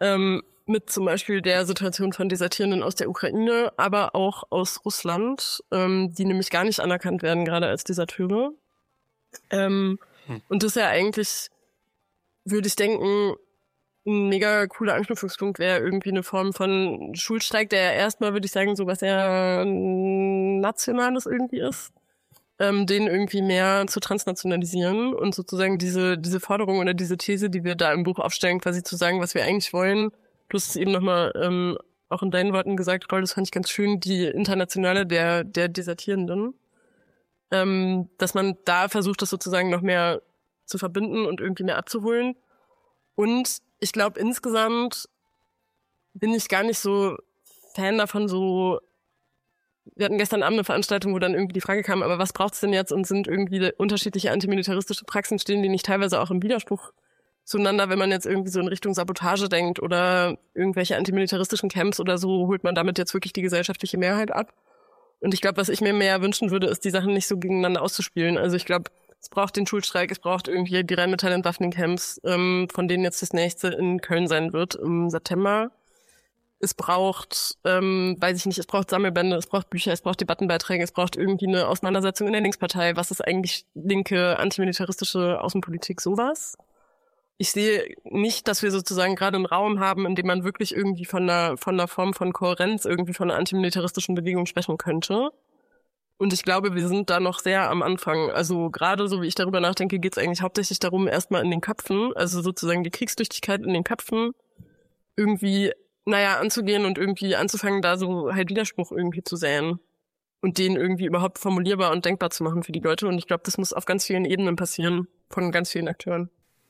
mit zum Beispiel der Situation von Desertierenden aus der Ukraine, aber auch aus Russland, die nämlich gar nicht anerkannt werden, gerade als Deserteure. Und das ist ja eigentlich, würde ich denken, ein mega cooler Anknüpfungspunkt wäre irgendwie eine Form von Schulstreik, der ja erstmal, würde ich sagen, so was eher Nationales irgendwie ist, den irgendwie mehr zu transnationalisieren und sozusagen diese Forderung oder diese These, die wir da im Buch aufstellen, quasi zu sagen, was wir eigentlich wollen. Du hast es eben nochmal auch in deinen Worten gesagt, Roll, das fand ich ganz schön, die Internationale der Desertierenden, dass man da versucht, das sozusagen noch mehr zu verbinden und irgendwie mehr abzuholen. Und ich glaube, insgesamt bin ich gar nicht so Fan davon, so, wir hatten gestern Abend eine Veranstaltung, wo dann irgendwie die Frage kam, aber was braucht's denn jetzt und sind irgendwie unterschiedliche antimilitaristische Praxen, stehen die nicht teilweise auch im Widerspruch zueinander, wenn man jetzt irgendwie so in Richtung Sabotage denkt oder irgendwelche antimilitaristischen Camps oder so, holt man damit jetzt wirklich die gesellschaftliche Mehrheit ab. Und ich glaube, was ich mir mehr wünschen würde, ist, die Sachen nicht so gegeneinander auszuspielen. Also ich glaube, es braucht den Schulstreik, es braucht irgendwie die Rheinmetall-Entwaffnung-Camps, von denen jetzt das nächste in Köln sein wird im September. Es braucht, weiß ich nicht, es braucht Sammelbände, es braucht Bücher, es braucht Debattenbeiträge, es braucht irgendwie eine Auseinandersetzung in der Linkspartei. Was ist eigentlich linke, antimilitaristische Außenpolitik, sowas? Ich sehe nicht, dass wir sozusagen gerade einen Raum haben, in dem man wirklich irgendwie von einer Form von Kohärenz, irgendwie von einer antimilitaristischen Bewegung sprechen könnte. Und ich glaube, wir sind da noch sehr am Anfang. Also gerade so, wie ich darüber nachdenke, geht es eigentlich hauptsächlich darum, erstmal in den Köpfen, also sozusagen die Kriegstüchtigkeit in den Köpfen irgendwie, anzugehen und irgendwie anzufangen, da so halt Widerspruch irgendwie zu säen und den irgendwie überhaupt formulierbar und denkbar zu machen für die Leute. Und ich glaube, das muss auf ganz vielen Ebenen passieren, von ganz vielen Akteuren.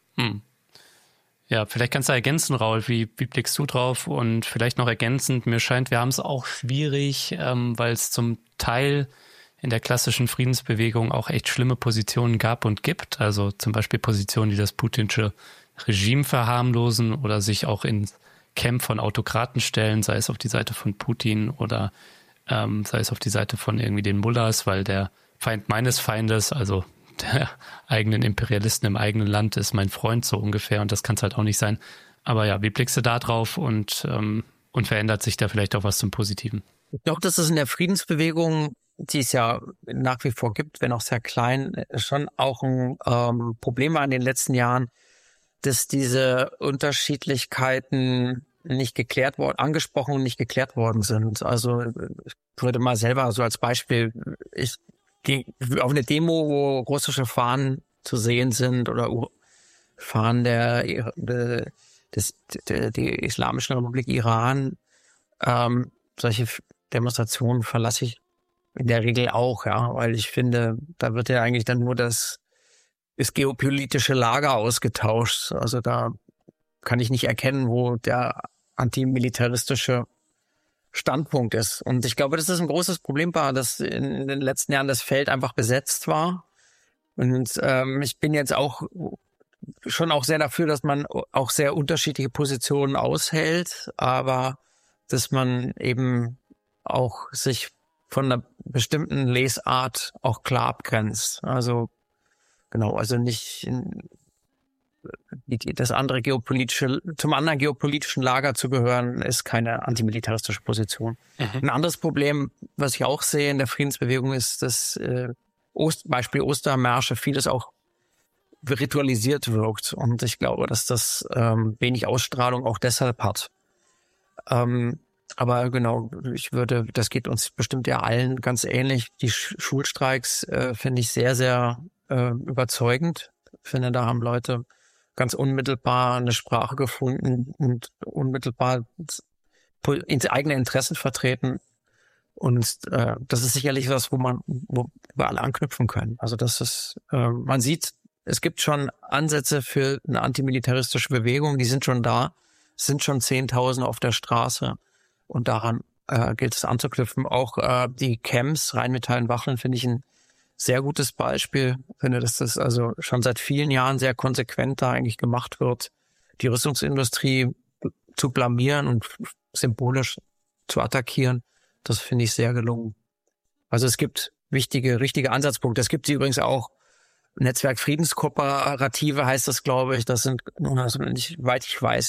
Ja, vielleicht kannst du ergänzen, Raul, wie blickst du drauf? Und vielleicht noch ergänzend, mir scheint, wir haben es auch schwierig, weil es zum Teil in der klassischen Friedensbewegung auch echt schlimme Positionen gab und gibt. Also zum Beispiel Positionen, die das putinsche Regime verharmlosen oder sich auch ins Camp von Autokraten stellen, sei es auf die Seite von Putin oder sei es auf die Seite von irgendwie den Mullahs, weil der Feind meines Feindes, also der eigenen Imperialisten im eigenen Land, ist mein Freund so ungefähr, und das kann es halt auch nicht sein. Aber ja, wie blickst du da drauf und verändert sich da vielleicht auch was zum Positiven? Ich glaube, dass es in der Friedensbewegung, die es ja nach wie vor gibt, wenn auch sehr klein, schon auch ein Problem war in den letzten Jahren, dass diese Unterschiedlichkeiten nicht geklärt worden, angesprochen und nicht geklärt worden sind. Also ich würde mal selber so als Beispiel, ich gehe auf eine Demo, wo russische Fahnen zu sehen sind oder Fahnen der Islamischen Republik Iran, solche Demonstrationen verlasse ich in der Regel auch, ja, weil ich finde, da wird ja eigentlich dann nur das geopolitische Lager ausgetauscht. Also da kann ich nicht erkennen, wo der antimilitaristische Standpunkt ist. Und ich glaube, dass das ein großes Problem war, dass in den letzten Jahren das Feld einfach besetzt war. Und ich bin jetzt auch schon auch sehr dafür, dass man auch sehr unterschiedliche Positionen aushält, aber dass man eben auch sich von einer bestimmten Lesart auch klar abgrenzt. Also genau, also nicht das andere zum anderen geopolitischen Lager zu gehören, ist keine antimilitaristische Position. Ein anderes Problem, was ich auch sehe in der Friedensbewegung, ist, dass Beispiel Ostermärsche vieles auch ritualisiert wirkt. Und ich glaube, dass das wenig Ausstrahlung auch deshalb hat. Aber genau, das geht uns bestimmt ja allen ganz ähnlich. Die Schulstreiks finde ich sehr, sehr überzeugend. Ich finde, da haben Leute ganz unmittelbar eine Sprache gefunden und unmittelbar ins eigene Interessen vertreten. Und das ist sicherlich was, wo wir alle anknüpfen können. Also das ist, man sieht, es gibt schon Ansätze für eine antimilitaristische Bewegung, die sind schon da, es sind schon 10.000 auf der Straße und daran gilt es anzuknüpfen. Auch die Camps, Rheinmetall und Wacheln, finde ich ein sehr gutes Beispiel. Ich finde, dass das also schon seit vielen Jahren sehr konsequent da eigentlich gemacht wird, die Rüstungsindustrie zu blamieren und symbolisch zu attackieren. Das finde ich sehr gelungen. Also es gibt richtige Ansatzpunkte. Es gibt sie übrigens auch, Netzwerk Friedenskooperative heißt das, glaube ich. Das sind, also weit ich weiß,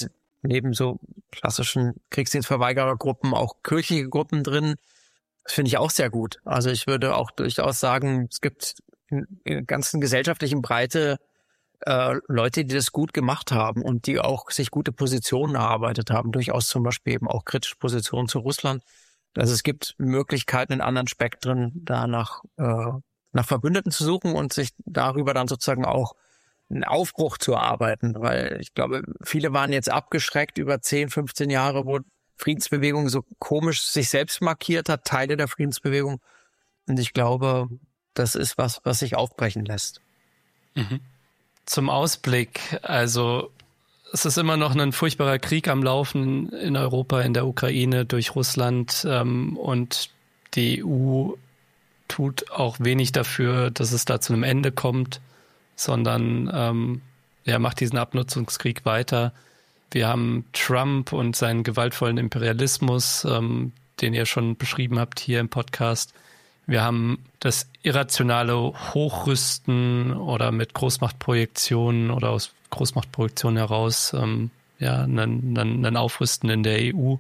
neben so klassischen Kriegsdienstverweigerergruppen auch kirchliche Gruppen drin. Das finde ich auch sehr gut. Also ich würde auch durchaus sagen, es gibt in der ganzen gesellschaftlichen Breite Leute, die das gut gemacht haben und die auch sich gute Positionen erarbeitet haben, durchaus zum Beispiel eben auch kritische Positionen zu Russland. Also es gibt Möglichkeiten in anderen Spektren, da nach Verbündeten zu suchen und sich darüber dann sozusagen auch einen Aufbruch zu erarbeiten, weil ich glaube, viele waren jetzt abgeschreckt über 10, 15 Jahre, wo Friedensbewegung so komisch sich selbst markiert hat, Teile der Friedensbewegung. Und ich glaube, das ist was sich aufbrechen lässt. Mhm. Zum Ausblick, also es ist immer noch ein furchtbarer Krieg am Laufen in Europa, in der Ukraine durch Russland und die EU tut auch wenig dafür, dass es da zu einem Ende kommt, sondern macht diesen Abnutzungskrieg weiter. Wir haben Trump und seinen gewaltvollen Imperialismus, den ihr schon beschrieben habt hier im Podcast. Wir haben das irrationale Hochrüsten oder mit Großmachtprojektionen oder aus Großmachtprojektionen heraus ein Aufrüsten in der EU.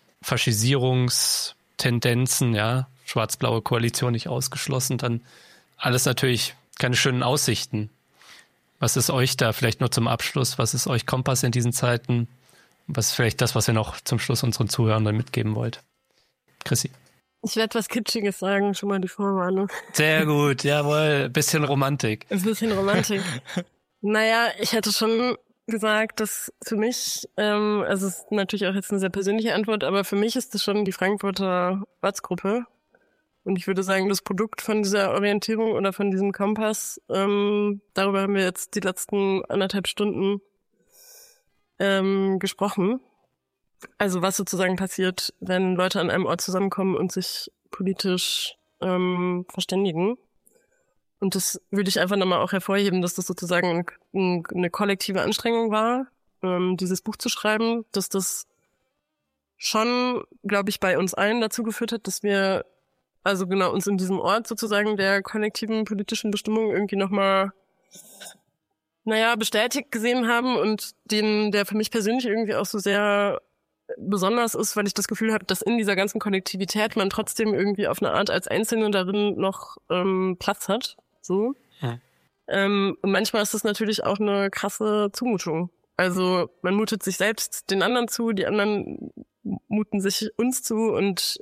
Faschisierungstendenzen, ja, schwarz-blaue Koalition nicht ausgeschlossen, dann alles natürlich keine schönen Aussichten. Was ist euch da vielleicht nur zum Abschluss? Was ist euch Kompass in diesen Zeiten? Was ist vielleicht das, was ihr noch zum Schluss unseren Zuhörern mitgeben wollt? Chrissy. Ich werde was Kitschiges sagen, schon mal die Vorwarnung. Sehr gut, jawohl. Bisschen Romantik. Ein bisschen Romantik. Naja, ich hätte schon gesagt, dass für mich, also es ist natürlich auch jetzt eine sehr persönliche Antwort, aber für mich ist das schon die Frankfurter Ortsgruppe. Und ich würde sagen, das Produkt von dieser Orientierung oder von diesem Kompass, darüber haben wir jetzt die letzten 1,5 Stunden gesprochen. Also was sozusagen passiert, wenn Leute an einem Ort zusammenkommen und sich politisch verständigen. Und das würde ich einfach nochmal auch hervorheben, dass das sozusagen eine kollektive Anstrengung war, dieses Buch zu schreiben, dass das schon, glaube ich, bei uns allen dazu geführt hat, dass wir also genau uns in diesem Ort sozusagen der kollektiven politischen Bestimmung irgendwie nochmal bestätigt gesehen haben und der für mich persönlich irgendwie auch so sehr besonders ist, weil ich das Gefühl habe, dass in dieser ganzen Kollektivität man trotzdem irgendwie auf eine Art als Einzelne darin noch Platz hat. So. Ja. Und manchmal ist das natürlich auch eine krasse Zumutung. Also man mutet sich selbst den anderen zu, die anderen muten sich uns zu und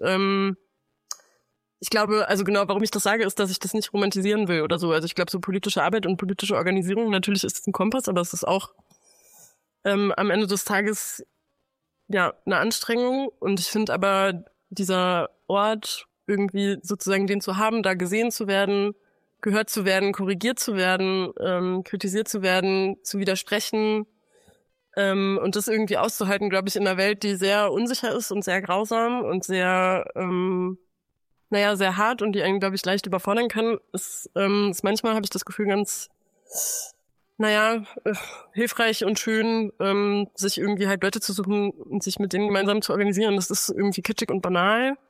ich glaube, also genau, warum ich das sage, ist, dass ich das nicht romantisieren will oder so. Also ich glaube, so politische Arbeit und politische Organisierung, natürlich ist es ein Kompass, aber es ist auch am Ende des Tages ja eine Anstrengung. Und ich finde aber, dieser Ort irgendwie sozusagen den zu haben, da gesehen zu werden, gehört zu werden, korrigiert zu werden, kritisiert zu werden, zu widersprechen und das irgendwie auszuhalten, glaube ich, in einer Welt, die sehr unsicher ist und sehr grausam und sehr sehr hart und die einen, glaube ich, leicht überfordern kann, ist manchmal, habe ich das Gefühl, ganz, hilfreich und schön, sich irgendwie halt Leute zu suchen und sich mit denen gemeinsam zu organisieren. Das ist irgendwie kitschig und banal.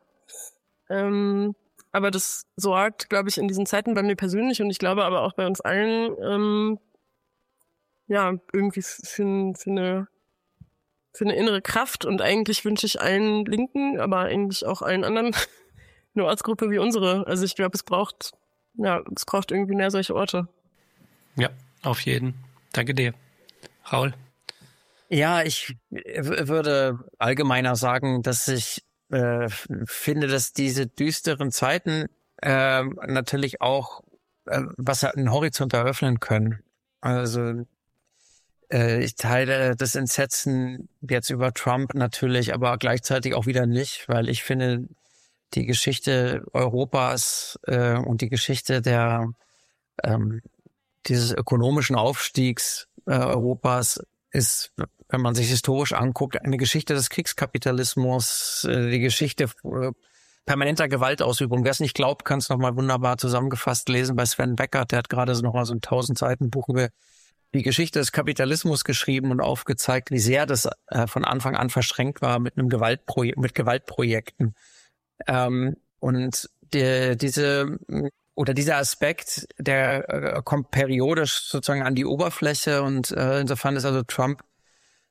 Aber das sorgt, glaube ich, in diesen Zeiten bei mir persönlich und ich glaube aber auch bei uns allen, irgendwie für eine innere Kraft und eigentlich wünsche ich allen Linken, aber eigentlich auch allen anderen eine Ortsgruppe wie unsere. Also ich glaube, es braucht irgendwie mehr solche Orte. Ja, auf jeden. Danke dir. Raul? Ja, ich würde allgemeiner sagen, dass ich finde, dass diese düsteren Zeiten natürlich auch einen Horizont eröffnen können. Also ich teile das Entsetzen jetzt über Trump natürlich, aber gleichzeitig auch wieder nicht, weil ich finde, die Geschichte Europas und die Geschichte dieses ökonomischen Aufstiegs Europas ist, wenn man sich historisch anguckt, eine Geschichte des Kriegskapitalismus, die Geschichte permanenter Gewaltausübung. Wer es nicht glaubt, kann es nochmal wunderbar zusammengefasst lesen bei Sven Beckert. Der hat gerade nochmal so ein 1000-Seiten-Buch über die Geschichte des Kapitalismus geschrieben und aufgezeigt, wie sehr das von Anfang an verschränkt war mit Gewaltprojekten. Und dieser Aspekt, der kommt periodisch sozusagen an die Oberfläche und insofern ist also Trump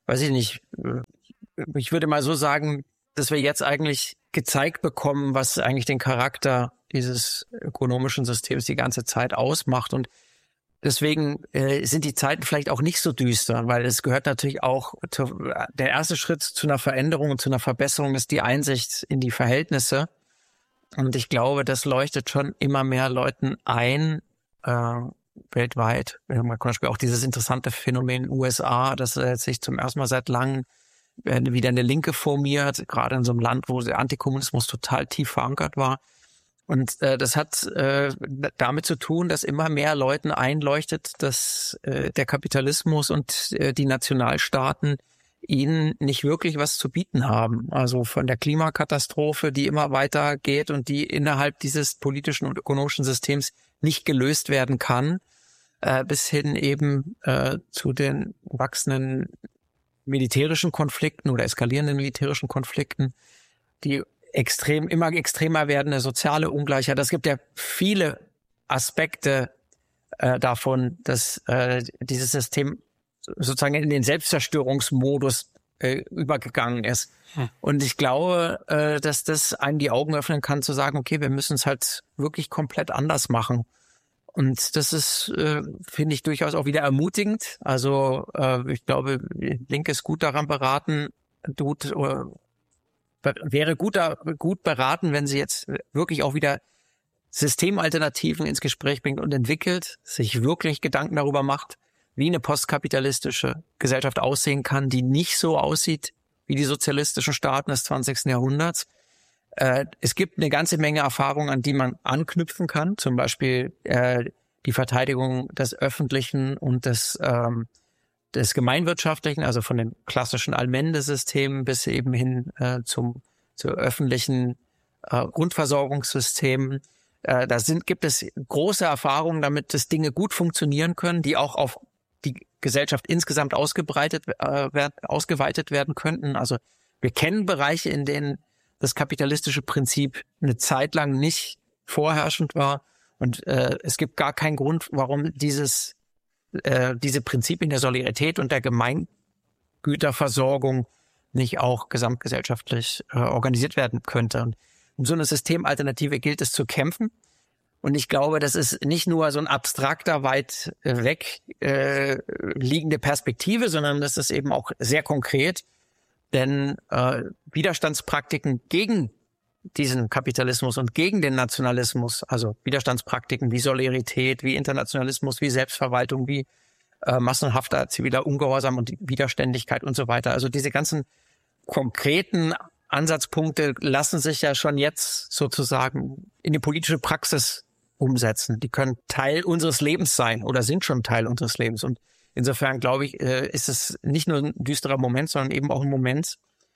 weiß ich nicht, ich würde mal so sagen, dass wir jetzt eigentlich gezeigt bekommen, was eigentlich den Charakter dieses ökonomischen Systems die ganze Zeit ausmacht. Und deswegen sind die Zeiten vielleicht auch nicht so düster, weil es gehört natürlich auch, der erste Schritt zu einer Veränderung und zu einer Verbesserung ist die Einsicht in die Verhältnisse. Und ich glaube, das leuchtet schon immer mehr Leuten ein, weltweit. Wir haben zum Beispiel auch dieses interessante Phänomen in den USA, dass sich zum ersten Mal seit langem wieder eine Linke formiert, gerade in so einem Land, wo der Antikommunismus total tief verankert war. Und das hat damit zu tun, dass immer mehr Leuten einleuchtet, dass der Kapitalismus und die Nationalstaaten ihnen nicht wirklich was zu bieten haben. Also von der Klimakatastrophe, die immer weiter geht und die innerhalb dieses politischen und ökonomischen Systems nicht gelöst werden kann, bis hin eben zu den wachsenden militärischen Konflikten oder eskalierenden militärischen Konflikten, die immer extremer werdende soziale Ungleichheit. Es gibt ja viele Aspekte davon, dass dieses System sozusagen in den Selbstzerstörungsmodus übergegangen ist. Und ich glaube, dass das einem die Augen öffnen kann, zu sagen, okay, wir müssen es halt wirklich komplett anders machen. Und das ist, finde ich, durchaus auch wieder ermutigend. Also ich glaube, Linke ist gut daran beraten, wäre gut beraten, wenn sie jetzt wirklich auch wieder Systemalternativen ins Gespräch bringt und entwickelt, sich wirklich Gedanken darüber macht, wie eine postkapitalistische Gesellschaft aussehen kann, die nicht so aussieht wie die sozialistischen Staaten des 20. Jahrhunderts. Es gibt eine ganze Menge Erfahrungen, an die man anknüpfen kann, zum Beispiel die Verteidigung des Öffentlichen und des Gemeinwirtschaftlichen, also von dem klassischen Allmende-System bis eben hin zu öffentlichen Grundversorgungssystemen. Gibt es große Erfahrungen damit, dass Dinge gut funktionieren können, die auch auf die Gesellschaft insgesamt ausgeweitet werden könnten. Also wir kennen Bereiche, in denen das kapitalistische Prinzip eine Zeit lang nicht vorherrschend war. Und es gibt gar keinen Grund, warum diese Prinzipien der Solidarität und der Gemeingüterversorgung nicht auch gesamtgesellschaftlich organisiert werden könnte. Und um so eine Systemalternative gilt es zu kämpfen. Und ich glaube, das ist nicht nur so ein abstrakter, weit weg liegende Perspektive, sondern das ist eben auch sehr konkret. Denn Widerstandspraktiken gegen diesen Kapitalismus und gegen den Nationalismus, also Widerstandspraktiken wie Solidarität, wie Internationalismus, wie Selbstverwaltung, wie massenhafter ziviler Ungehorsam und Widerständigkeit und so weiter. Also diese ganzen konkreten Ansatzpunkte lassen sich ja schon jetzt sozusagen in die politische Praxis umsetzen. Die können Teil unseres Lebens sein oder sind schon Teil unseres Lebens. Und insofern, glaube ich, ist es nicht nur ein düsterer Moment, sondern eben auch ein Moment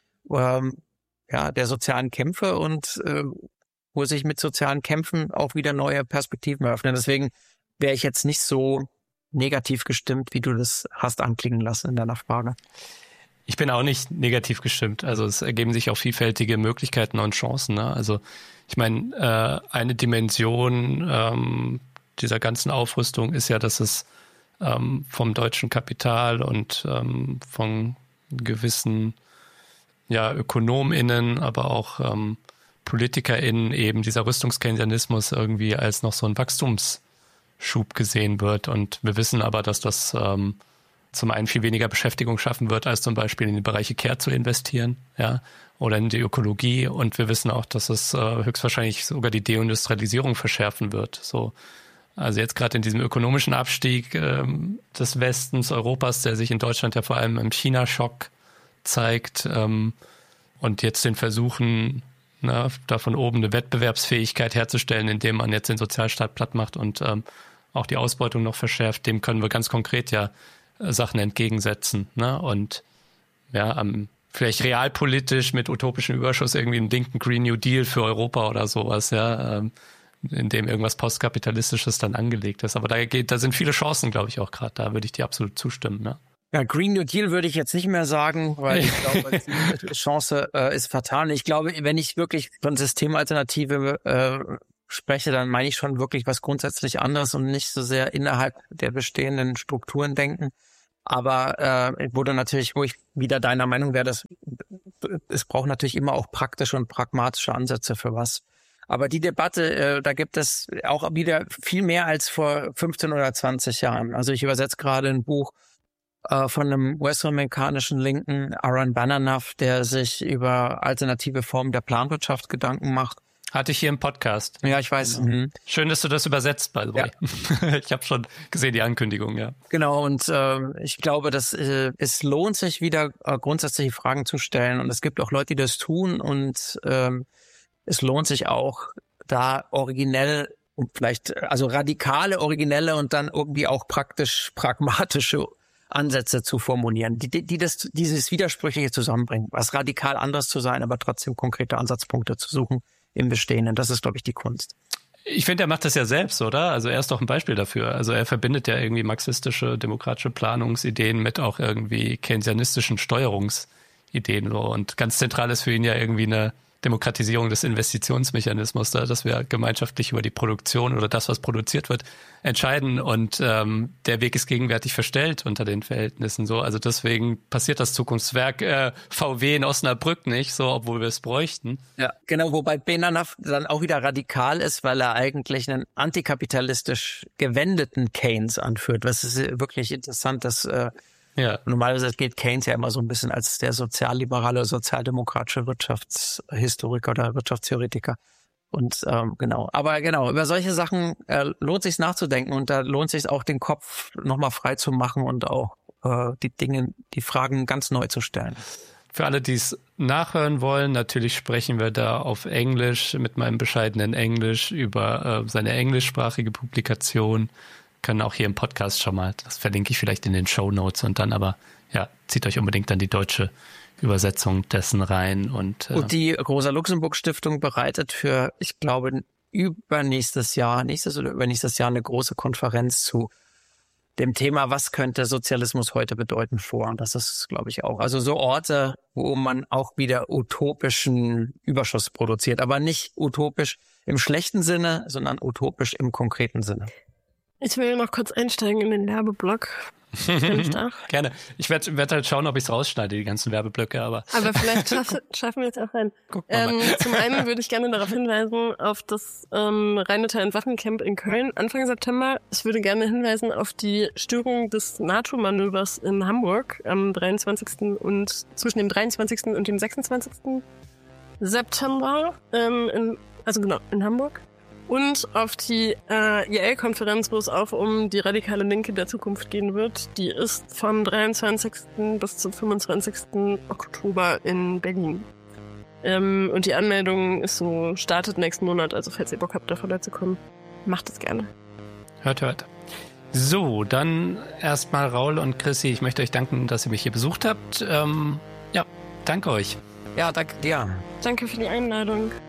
der sozialen Kämpfe und wo sich mit sozialen Kämpfen auch wieder neue Perspektiven eröffnen. Deswegen wäre ich jetzt nicht so negativ gestimmt, wie du das hast anklingen lassen in deiner Frage. Ich bin auch nicht negativ gestimmt. Also es ergeben sich auch vielfältige Möglichkeiten und Chancen. Ne? Also ich meine, eine Dimension dieser ganzen Aufrüstung ist ja, dass es vom deutschen Kapital und von gewissen ÖkonomInnen, aber auch PolitikerInnen eben dieser Rüstungskeynesianismus irgendwie als noch so ein Wachstumsschub gesehen wird. Und wir wissen aber, dass das zum einen viel weniger Beschäftigung schaffen wird, als zum Beispiel in die Bereiche Care zu investieren, ja, oder in die Ökologie. Und wir wissen auch, dass es höchstwahrscheinlich sogar die Deindustrialisierung verschärfen wird. So, also jetzt gerade in diesem ökonomischen Abstieg des Westens, Europas, der sich in Deutschland ja vor allem im China-Schock zeigt, und jetzt den Versuchen, da von oben eine Wettbewerbsfähigkeit herzustellen, indem man jetzt den Sozialstaat platt macht und auch die Ausbeutung noch verschärft, dem können wir ganz konkret Sachen entgegensetzen. Ne? Und vielleicht realpolitisch mit utopischem Überschuss irgendwie einen linken Green New Deal für Europa oder sowas, in dem irgendwas Postkapitalistisches dann angelegt ist. Aber da sind viele Chancen, glaube ich, auch gerade. Da würde ich dir absolut zustimmen. Ja. Ja, Green New Deal würde ich jetzt nicht mehr sagen, weil ich glaube, die Chance ist fatal. Ich glaube, wenn ich wirklich von Systemalternative spreche, dann meine ich schon wirklich was grundsätzlich anderes und nicht so sehr innerhalb der bestehenden Strukturen denken. Aber wo ich wieder deiner Meinung wäre, es braucht natürlich immer auch praktische und pragmatische Ansätze für was. Aber die Debatte, da gibt es auch wieder viel mehr als vor 15 oder 20 Jahren. Also ich übersetze gerade ein Buch von einem US-amerikanischen Linken, Aaron Bananoff, der sich über alternative Formen der Planwirtschaft Gedanken macht. Hatte ich hier im Podcast. Ja, ich weiß. Genau. Mhm. Schön, dass du das übersetzt, by the way. Ja. Ich habe schon gesehen, die Ankündigung, ja. Genau, und ich glaube, dass es lohnt sich wieder grundsätzliche Fragen zu stellen. Und es gibt auch Leute, die das tun. Und es lohnt sich auch, da originell und vielleicht, also radikale, originelle und dann irgendwie auch praktisch pragmatische Ansätze zu formulieren, die dieses Widersprüchliche zusammenbringen, was radikal anders zu sein, aber trotzdem konkrete Ansatzpunkte zu suchen im Bestehenden. Das ist, glaube ich, die Kunst. Ich finde, er macht das ja selbst, oder? Also er ist doch ein Beispiel dafür. Also er verbindet ja irgendwie marxistische, demokratische Planungsideen mit auch irgendwie keynesianistischen Steuerungsideen. So. Und ganz zentral ist für ihn ja irgendwie eine Demokratisierung des Investitionsmechanismus, dass wir gemeinschaftlich über die Produktion oder das, was produziert wird, entscheiden. Und der Weg ist gegenwärtig verstellt unter den Verhältnissen. So, also deswegen passiert das Zukunftswerk VW in Osnabrück nicht, so, obwohl wir es bräuchten. Ja, genau, wobei Bananoff dann auch wieder radikal ist, weil er eigentlich einen antikapitalistisch gewendeten Keynes anführt. Was ist wirklich interessant, dass normalerweise geht Keynes ja immer so ein bisschen als der sozialliberale, sozialdemokratische Wirtschaftshistoriker oder Wirtschaftstheoretiker. Und über solche Sachen lohnt sich nachzudenken und da lohnt sich auch den Kopf nochmal frei zu machen und auch die Fragen ganz neu zu stellen. Für alle, die es nachhören wollen, natürlich sprechen wir da auf Englisch mit meinem bescheidenen Englisch über seine englischsprachige Publikation. Können auch hier im Podcast schon mal, das verlinke ich vielleicht in den Shownotes und dann aber, zieht euch unbedingt dann die deutsche Übersetzung dessen rein. Und die Rosa-Luxemburg-Stiftung bereitet für, ich glaube, nächstes oder übernächstes Jahr eine große Konferenz zu dem Thema, was könnte Sozialismus heute bedeuten vor. Und das ist, glaube ich, auch. Also so Orte, wo man auch wieder utopischen Überschuss produziert, aber nicht utopisch im schlechten Sinne, sondern utopisch im konkreten Sinne. Ich will noch kurz einsteigen in den Werbeblock. Kann ich da? Gerne. Ich werd halt schauen, ob ich es rausschneide, die ganzen Werbeblöcke, aber vielleicht schaffen wir es auch rein. Zum einen würde ich gerne darauf hinweisen, auf das Rheinmetall Entwaffencamp in Köln Anfang September. Ich würde gerne hinweisen auf die Störung des NATO-Manövers in Hamburg am 23. und zwischen dem 23. und dem 26. September, in Hamburg. Und auf die IL-Konferenz, wo es auch um die radikale Linke der Zukunft gehen wird. Die ist vom 23. bis zum 25. Oktober in Berlin. Und die Anmeldung startet nächsten Monat. Also falls ihr Bock habt, da vorbeizukommen, macht es gerne. Hört. So, dann erstmal Raul und Chrissy. Ich möchte euch danken, dass ihr mich hier besucht habt. Danke euch. Ja, danke dir. Danke für die Einladung.